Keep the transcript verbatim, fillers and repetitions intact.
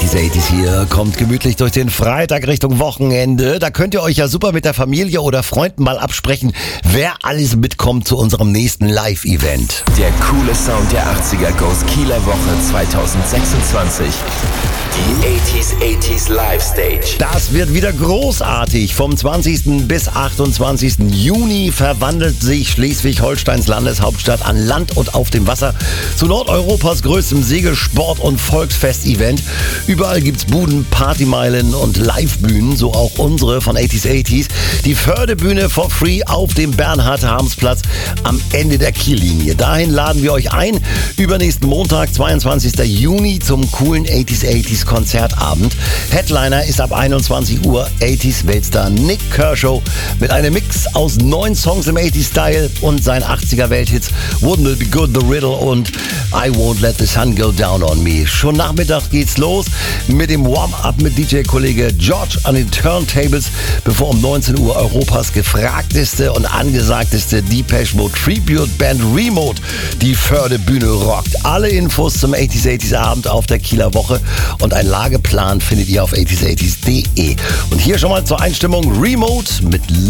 achtziger achtziger hier, kommt gemütlich durch den Freitag Richtung Wochenende. Da könnt ihr euch ja super mit der Familie oder Freunden mal absprechen, wer alles mitkommt zu unserem nächsten Live-Event. Der coole Sound der achtziger Goes Kieler Woche zweitausendsechsundzwanzig. Die achtziger achtziger Live Stage. Das wird wieder großartig. Vom zwanzigsten bis achtundzwanzigsten Juni verwandelt sich Schleswig-Holsteins Landeshauptstadt an Land und auf dem Wasser zu Nordeuropas größtem Segelsport- und Volksfest-Event. Überall gibt's Buden, Partymeilen und Livebühnen, so auch unsere von achtziger achtziger. Die Fördebühne for free auf dem Bernhard-Harms-Platz am Ende der Kiellinie. Dahin laden wir euch ein. Übernächsten Montag, zweiundzwanzigsten Juni, zum coolen achtziger achtziger Konzertabend. Headliner ist ab einundzwanzig Uhr achtziger Weltstar Nick Kershaw mit einem Mix aus neun Songs im achtziger-Style und seinen achtziger Welthits Wouldn't It Be Good, The Riddle und I Won't Let the Sun Go Down on Me. Schon Nachmittag geht's los mit dem Warm-Up mit D J-Kollege George an den Turntables, bevor um neunzehn Uhr Europas gefragteste und angesagteste Depeche Mode Tribute Band Remote die Fördebühne rockt. Alle Infos zum achtziger achtziger Abend auf der Kieler Woche und ein Lageplan findet ihr auf achtziger achtziger punkt de. Und hier schon mal zur Einstimmung Remote mit